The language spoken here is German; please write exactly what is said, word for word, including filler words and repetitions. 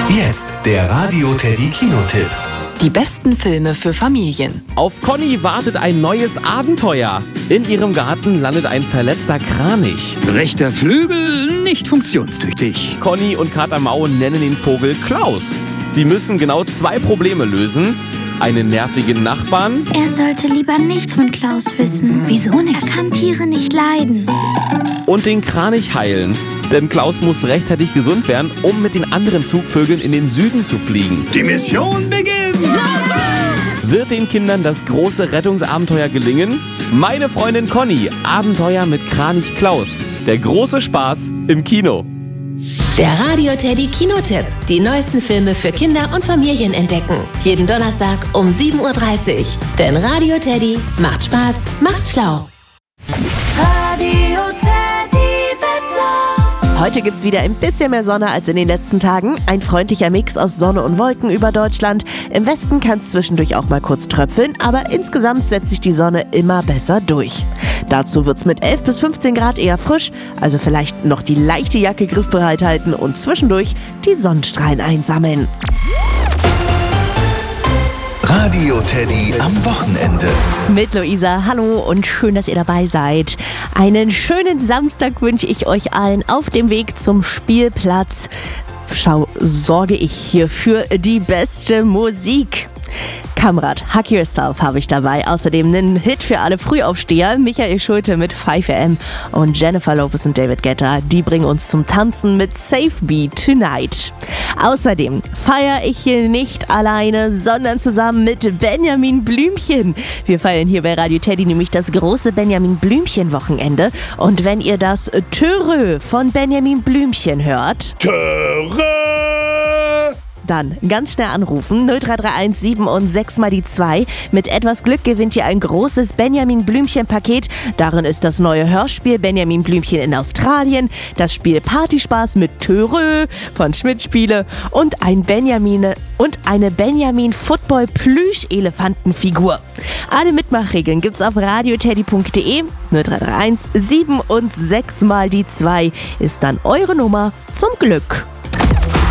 Jetzt der Radio Teddy Kinotipp. Die besten Filme für Familien. Auf Conny wartet ein neues Abenteuer. In ihrem Garten landet ein verletzter Kranich. Rechter Flügel nicht funktionstüchtig. Conny und Kater Mau nennen den Vogel Klaus. Die müssen genau zwei Probleme lösen. Einen nervigen Nachbarn. Er sollte lieber nichts von Klaus wissen. Wieso nicht? Er kann Tiere nicht leiden. Und den Kranich heilen. Denn Klaus muss rechtzeitig gesund werden, um mit den anderen Zugvögeln in den Süden zu fliegen. Die Mission beginnt! Wird den Kindern das große Rettungsabenteuer gelingen? Meine Freundin Conny, Abenteuer mit Kranich Klaus. Der große Spaß im Kino. Der Radio Teddy Kinotipp. Die neuesten Filme für Kinder und Familien entdecken. Jeden Donnerstag um sieben Uhr dreißig. Denn Radio Teddy macht Spaß, macht schlau. Radio Teddy Wetter. Heute gibt's wieder ein bisschen mehr Sonne als in den letzten Tagen. Ein freundlicher Mix aus Sonne und Wolken über Deutschland. Im Westen kann es zwischendurch auch mal kurz tröpfeln, aber insgesamt setzt sich die Sonne immer besser durch. Dazu wird's mit elf bis fünfzehn Grad eher frisch, also vielleicht noch die leichte Jacke griffbereit halten und zwischendurch die Sonnenstrahlen einsammeln. Radio Teddy am Wochenende. Mit Luisa, hallo und schön, dass ihr dabei seid. Einen schönen Samstag wünsche ich euch allen auf dem Weg zum Spielplatz. Schau, sorge ich hier für die beste Musik. Kamrat, Hug Yourself habe ich dabei. Außerdem einen Hit für alle Frühaufsteher. Michael Schulte mit five a m und Jennifer Lopez und David Guetta. Die bringen uns zum Tanzen mit Save Me Tonight. Außerdem feiere ich hier nicht alleine, sondern zusammen mit Benjamin Blümchen. Wir feiern hier bei Radio Teddy nämlich das große Benjamin Blümchen Wochenende. Und wenn ihr das Törö von Benjamin Blümchen hört... Törö! Dann ganz schnell anrufen, null drei drei eins sieben und sechs mal die zwei. Mit etwas Glück gewinnt ihr ein großes Benjamin Blümchen-Paket. Darin ist das neue Hörspiel Benjamin Blümchen in Australien, das Spiel Partyspaß mit Törö von Schmidt Spiele und ein Benjamin und eine Benjamin Football Plüsch-Elefantenfigur. Alle Mitmachregeln gibt's auf radioteddy punkt de. null drei drei eins sieben und sechs mal die zwei ist dann eure Nummer zum Glück.